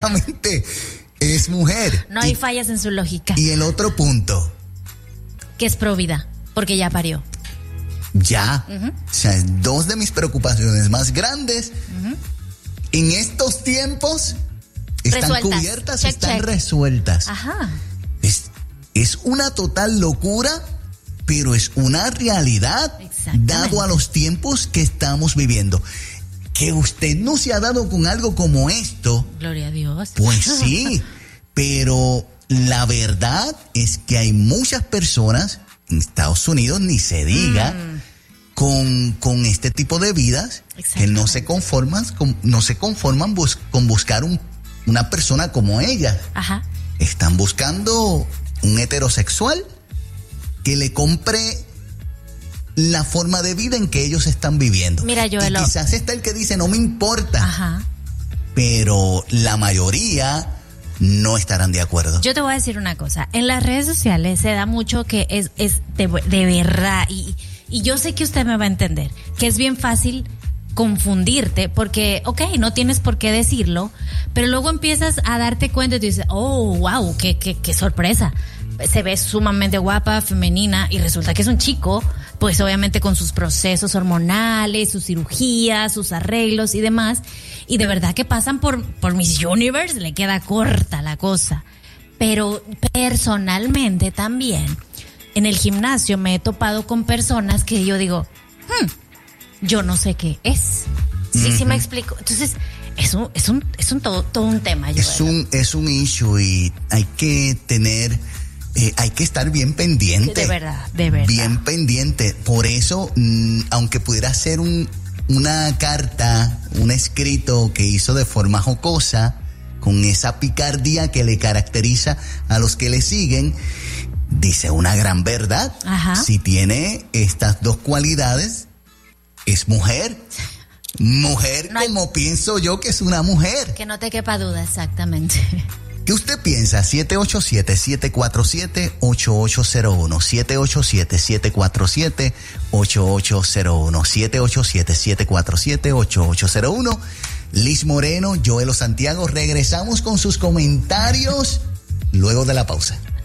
biológicamente es mujer. No hay fallas en su lógica. Y el otro punto. Que es provida, porque ya parió. Ya. O sea, dos de mis preocupaciones más grandes en estos tiempos están Resueltas. cubiertas, Check, están check. resueltas. Ajá. Es una total locura, pero es una realidad dado a los tiempos que estamos viviendo. Que usted no se ha dado con algo como esto. Gloria a Dios. Pues sí, pero la verdad es que hay muchas personas, en Estados Unidos ni se diga, con este tipo de vidas que no se conforman con buscar una persona como ella. Ajá. Están buscando un heterosexual que le compre la forma de vida en que ellos están viviendo. Mira, Joel, y quizás está el que dice, no me importa. Ajá. Pero la mayoría no estarán de acuerdo. Yo te voy a decir una cosa. En las redes sociales se da mucho que es de verdad. Y yo sé que usted me va a entender. Que es bien fácil confundirte. Porque, no tienes por qué decirlo. Pero luego empiezas a darte cuenta y tú dices, oh, wow, qué sorpresa. Se ve sumamente guapa, femenina. Y resulta que es un chico. Pues obviamente con sus procesos hormonales, sus cirugías, sus arreglos y demás. Y de verdad que pasan por Miss Universe, le queda corta la cosa. Pero personalmente también, en el gimnasio me he topado con personas que yo digo, yo no sé qué es. Sí me explico. Entonces, es un todo un tema. Es un issue y hay que tener... hay que estar bien pendiente. De verdad. Bien pendiente. Por eso, aunque pudiera ser una carta, un escrito que hizo de forma jocosa, con esa picardía que le caracteriza a los que le siguen, dice una gran verdad. Ajá. Si tiene estas dos cualidades, es mujer. Mujer no como pienso yo que es una mujer. Que no te quepa duda, exactamente. ¿Qué usted piensa? 787-747-8801. 787-747-8801. 787-747-8801. Liz Moreno, Joelo Santiago. Regresamos con sus comentarios luego de la pausa.